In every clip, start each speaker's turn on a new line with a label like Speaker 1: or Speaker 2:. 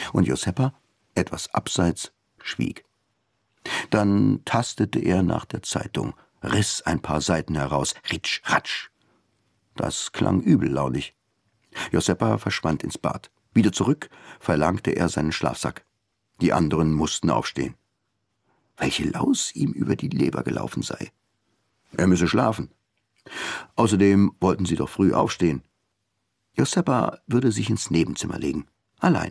Speaker 1: Und Josepa, etwas abseits, schwieg. Dann tastete er nach der Zeitung, riss ein paar Seiten heraus, ritsch, ratsch. Das klang übellaunig. Josepa verschwand ins Bad. Wieder zurück verlangte er seinen Schlafsack. Die anderen mussten aufstehen. Welche Laus ihm über die Leber gelaufen sei. Er müsse schlafen. Außerdem wollten sie doch früh aufstehen. Josepa würde sich ins Nebenzimmer legen, allein.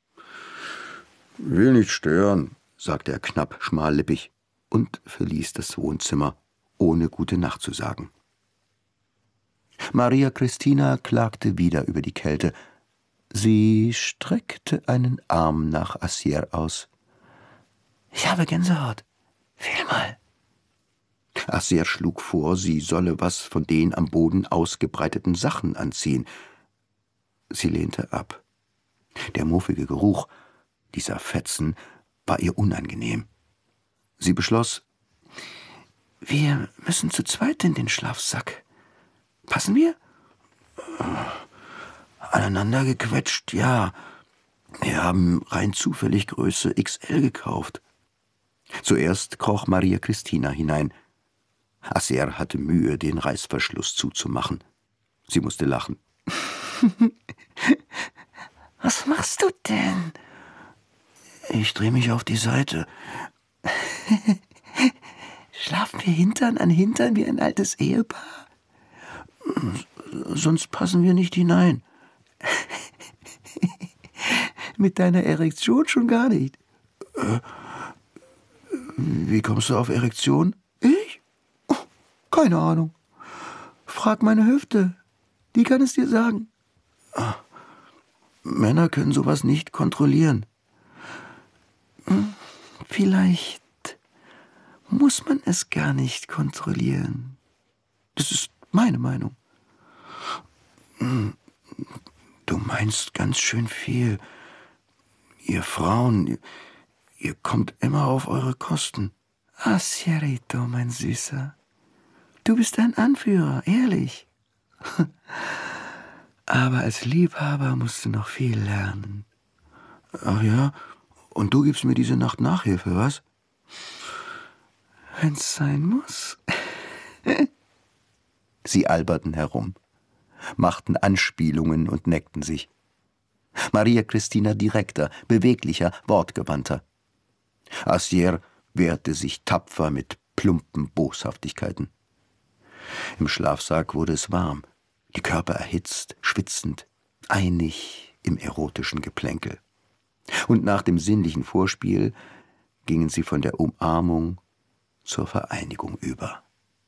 Speaker 1: »Will nicht stören«, sagte er knapp, schmallippig und verließ das Wohnzimmer, ohne gute Nacht zu sagen. Maria Christina klagte wieder über die Kälte. Sie streckte einen Arm nach Assier aus. »Ich habe Gänsehaut. Fühl mal.« Assier schlug vor, sie solle was von den am Boden ausgebreiteten Sachen anziehen. Sie lehnte ab. Der muffige Geruch dieser Fetzen war ihr unangenehm. Sie beschloss, »Wir müssen zu zweit in den Schlafsack. Passen wir?« »Aneinander gequetscht, ja. Wir haben rein zufällig Größe XL gekauft.« Zuerst kroch Maria Christina hinein. Assier hatte Mühe, den Reißverschluss zuzumachen. Sie musste lachen. »Was machst du denn?« »Ich drehe mich auf die Seite.« »Schlafen wir Hintern an Hintern wie ein altes Ehepaar?« »Sonst passen wir nicht hinein.« »Mit deiner Erektion schon gar nicht.« »Wie kommst du auf Erektion?« »Ich? Oh, keine Ahnung. Frag meine Hüfte. Die kann es dir sagen.« »Männer können sowas nicht kontrollieren.« »Vielleicht muss man es gar nicht kontrollieren. Das ist meine Meinung.« »Du meinst ganz schön viel. Ihr Frauen, ihr kommt immer auf eure Kosten.« »Assierito, mein Süßer. Du bist ein Anführer, ehrlich. Aber als Liebhaber musst du noch viel lernen.« »Ach ja? Und du gibst mir diese Nacht Nachhilfe, was?« »Wenn's sein muss.« Sie alberten herum, machten Anspielungen und neckten sich. Maria Christina direkter, beweglicher, wortgewandter. Assier wehrte sich tapfer mit plumpen Boshaftigkeiten. Im Schlafsack wurde es warm, die Körper erhitzt, schwitzend, einig im erotischen Geplänkel. Und nach dem sinnlichen Vorspiel gingen sie von der Umarmung zur Vereinigung über.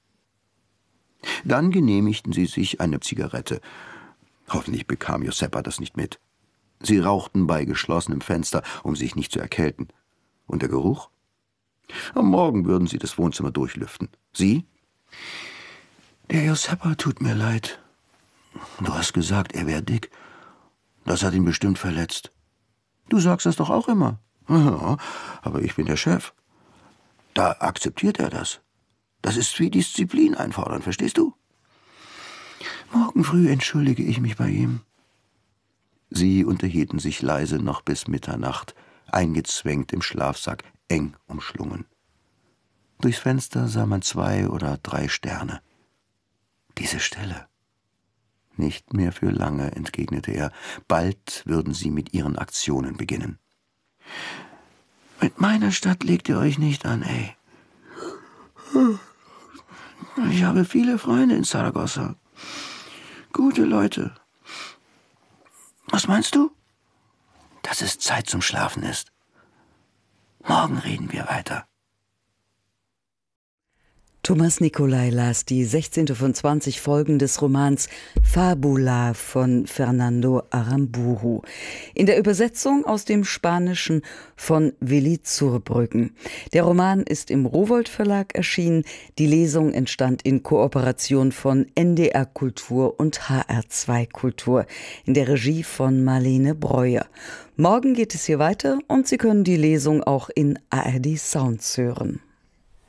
Speaker 1: Dann genehmigten sie sich eine Zigarette. Hoffentlich bekam Josepa das nicht mit. Sie rauchten bei geschlossenem Fenster, um sich nicht zu erkälten. Und der Geruch? Am Morgen würden sie das Wohnzimmer durchlüften. Sie? »Der Josepa tut mir leid. Du hast gesagt, er wäre dick. Das hat ihn bestimmt verletzt. Du sagst das doch auch immer.« »Ja, aber ich bin der Chef. Da akzeptiert er das. Das ist wie Disziplin einfordern, verstehst du? Morgen früh entschuldige ich mich bei ihm.« Sie unterhielten sich leise noch bis Mitternacht, eingezwängt im Schlafsack, eng umschlungen. Durchs Fenster sah man 2 oder 3 Sterne. Diese Stille. »Nicht mehr für lange«, entgegnete er. »Bald würden sie mit ihren Aktionen beginnen.« »Mit meiner Stadt legt ihr euch nicht an, ey. Ich habe viele Freunde in Saragossa. Gute Leute. Was meinst du?« »Dass es Zeit zum Schlafen ist. Morgen reden wir weiter.«
Speaker 2: Thomas Nicolai las die 16. von 20 Folgen des Romans Fabula von Fernando Aramburu in der Übersetzung aus dem Spanischen von Willi Zurbrüggen. Der Roman ist im Rowohlt Verlag erschienen. Die Lesung entstand in Kooperation von NDR Kultur und HR2 Kultur in der Regie von Marlene Breuer. Morgen geht es hier weiter und Sie können die Lesung auch in ARD Sounds hören.